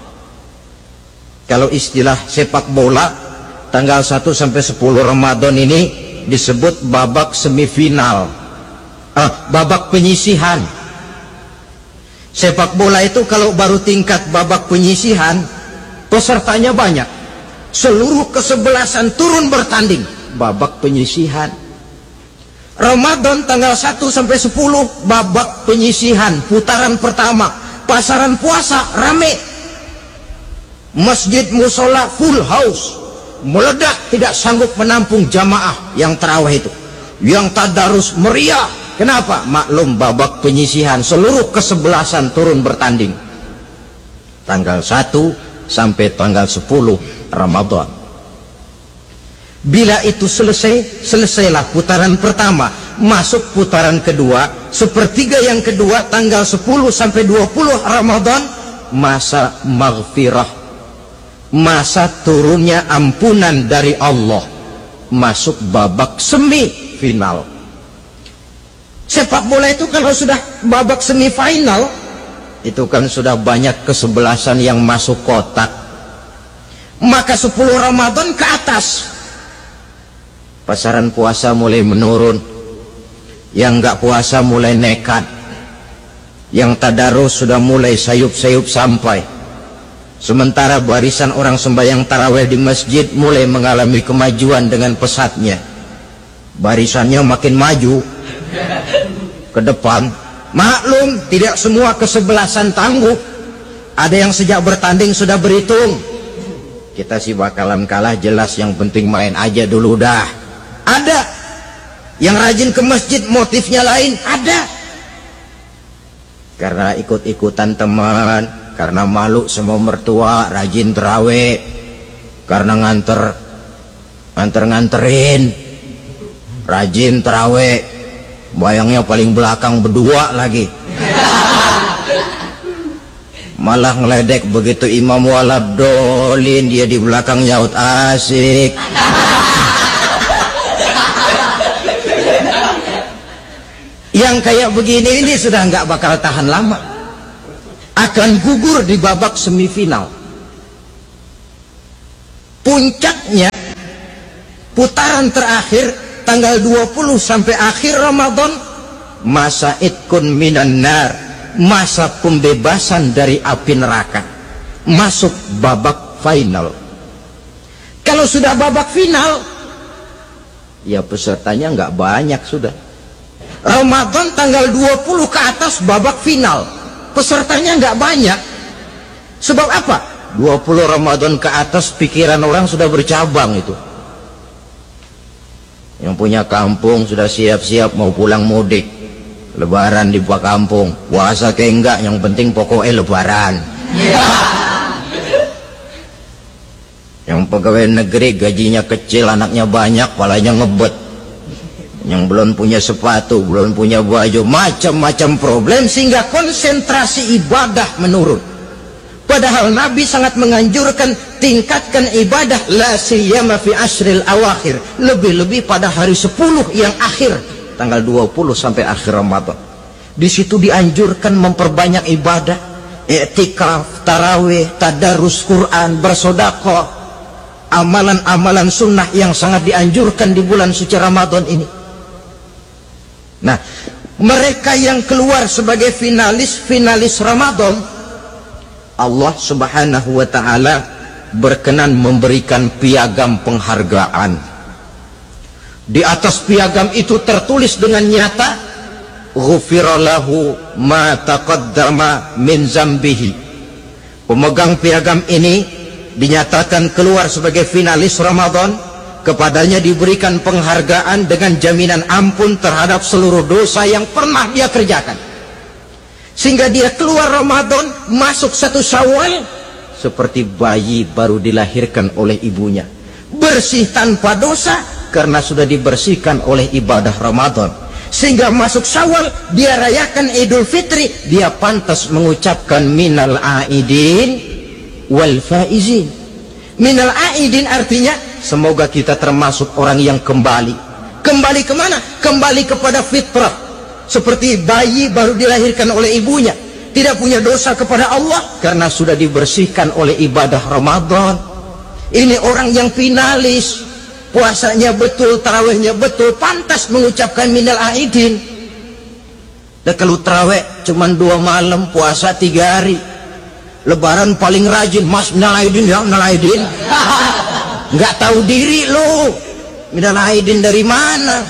S1: Kalau istilah sepak bola, tanggal 1 sampai 10 Ramadan ini disebut babak semifinal, babak penyisihan. Sepak bola itu kalau baru tingkat babak penyisihan, pesertanya banyak, seluruh kesebelasan turun bertanding, babak penyisihan. Ramadan tanggal 1 sampai 10 babak penyisihan, putaran pertama. Pasaran puasa rame, masjid musola full house, meledak, tidak sanggup menampung jamaah yang tarawih itu, yang tadarus meriah. Kenapa? Maklum babak penyisihan, seluruh kesebelasan turun bertanding. Tanggal 1 sampai tanggal 10 Ramadan. Bila itu selesai, selesailah putaran pertama, masuk putaran kedua. Sepertiga yang kedua, tanggal 10 sampai 20 Ramadan, masa maghfirah, masa turunnya ampunan dari Allah, masuk babak semifinal. Sepak bola itu kalau sudah babak semifinal, itu kan sudah banyak kesebelasan yang masuk kotak. Maka 10 Ramadan ke atas, pasaran puasa mulai menurun. Yang nggak puasa mulai nekat, yang tadarus sudah mulai sayup-sayup sampai. Sementara barisan orang sembahyang tarawih di masjid mulai mengalami kemajuan dengan pesatnya. Barisannya makin maju ke depan. Maklum, tidak semua kesebelasan tangguh. Ada yang sejak bertanding sudah berhitung, kita sih bakalan kalah jelas, yang penting main aja dulu dah. Ada yang rajin ke masjid, motifnya lain, ada karena ikut-ikutan teman, karena malu sama mertua, rajin terawih, karena nganterin, rajin terawih, bayangnya paling belakang berdua lagi. Malah ngeledek begitu imam waladolin, dia di belakang nyaut asik. Yang kayak begini ini sudah nggak bakal tahan lama, akan gugur di babak semifinal. Puncaknya putaran terakhir tanggal 20 sampai akhir Ramadan, masa itkun minan nar, masa pembebasan dari api neraka, masuk babak final. Kalau sudah babak final, ya pesertanya nggak banyak sudah. Ramadan tanggal 20 ke atas babak final, pesertanya nggak banyak. Sebab apa? 20 Ramadan ke atas pikiran orang sudah bercabang itu. Yang punya kampung sudah siap-siap mau pulang mudik, lebaran di buah kampung, puasa ke enggak, yang penting pokoknya lebaran. Yang pegawai negeri gajinya kecil, anaknya banyak, palanya ngebet. Yang belum punya sepatu, belum punya baju, macam-macam problem, sehingga konsentrasi ibadah menurun. Padahal Nabi sangat menganjurkan tingkatkan ibadah, la siyama fi ashril awakhir, lebih-lebih pada hari 10 yang akhir, tanggal 20 sampai akhir Ramadan. Di situ dianjurkan memperbanyak ibadah, i'tikaf, tarawih, tadarus Quran, bersedekah, amalan-amalan sunnah yang sangat dianjurkan di bulan suci Ramadan ini. Nah, mereka yang keluar sebagai finalis Ramadan, Allah Subhanahu wa ta'ala berkenan memberikan piagam penghargaan. Di atas piagam itu tertulis dengan nyata, ghufira lahu ma taqaddama min zambihi. Pemegang piagam ini dinyatakan keluar sebagai finalis Ramadan, kepadanya diberikan penghargaan dengan jaminan ampun terhadap seluruh dosa yang pernah dia kerjakan, sehingga dia keluar Ramadan masuk 1 Syawal seperti bayi baru dilahirkan oleh ibunya, bersih tanpa dosa karena sudah dibersihkan oleh ibadah Ramadan, sehingga masuk Syawal dia rayakan Idul Fitri, dia pantas mengucapkan minal aidin wal faizin. Minal aidin artinya semoga kita termasuk orang yang kembali kemana? Kembali kepada fitrah, seperti bayi baru dilahirkan oleh ibunya, tidak punya dosa kepada Allah karena sudah dibersihkan oleh ibadah Ramadan. Ini orang yang finalis, puasanya betul, tarawihnya betul, pantas mengucapkan minal aidin. Dan kalau tarawih cuma 2 malam, puasa 3 hari, lebaran paling rajin, mas minal aidin ya, minal aidin. Nggak tahu diri lo, minal aidin dari mana?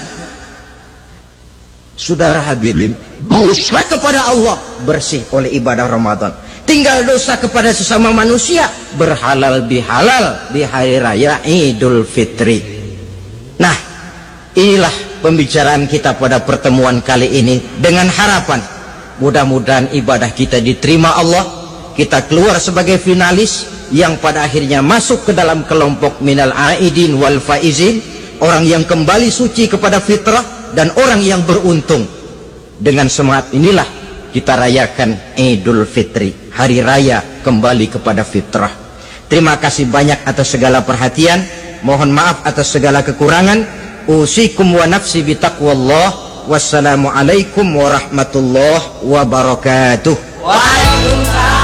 S1: Saudara hadirin, dosa kepada Allah bersih oleh ibadah Ramadan, tinggal dosa kepada sesama manusia berhalal bihalal di hari raya Idul Fitri. Nah, inilah pembicaraan kita pada pertemuan kali ini, dengan harapan mudah-mudahan ibadah kita diterima Allah, kita keluar sebagai finalis yang pada akhirnya masuk ke dalam kelompok minal aidin wal faizin, orang yang kembali suci kepada fitrah dan orang yang beruntung. Dengan semangat inilah kita rayakan Idul Fitri, hari raya kembali kepada fitrah. Terima kasih banyak atas segala perhatian, mohon maaf atas segala kekurangan. Usikum wa nafsi bitaqwallah. Wassalamualaikum warahmatullahi wabarakatuh. Waalaikumsalam.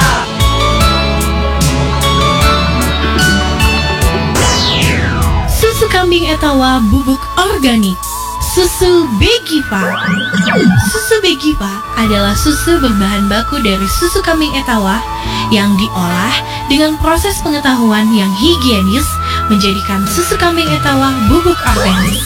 S2: Susu kambing etawa bubuk organik, susu Begiva. Susu Begiva adalah susu berbahan baku dari susu kambing etawa yang diolah dengan proses pengetahuan yang higienis, menjadikan susu kambing etawa bubuk organik.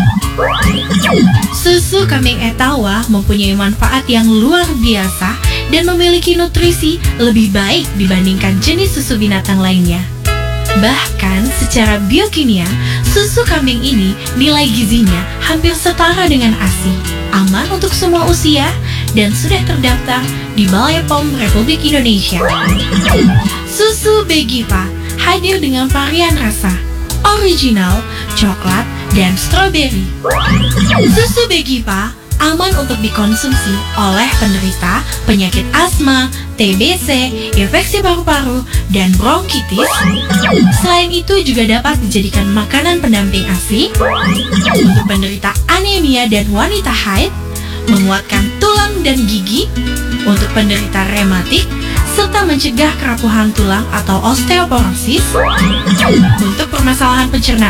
S2: Susu kambing etawa mempunyai manfaat yang luar biasa dan memiliki nutrisi lebih baik dibandingkan jenis susu binatang lainnya. Bahkan secara biokimia, susu kambing ini nilai gizinya hampir setara dengan ASI, aman untuk semua usia, dan sudah terdaftar di Balai POM Republik Indonesia. Susu Begiva hadir dengan varian rasa original, coklat, dan stroberi. Susu Begiva aman untuk dikonsumsi oleh penderita penyakit asma, TBC, infeksi paru-paru, dan bronkitis. Selain itu juga dapat dijadikan makanan pendamping ASI untuk penderita anemia dan wanita haid, menguatkan tulang dan gigi, untuk penderita rematik, serta mencegah kerapuhan tulang atau osteoporosis, untuk permasalahan pencernaan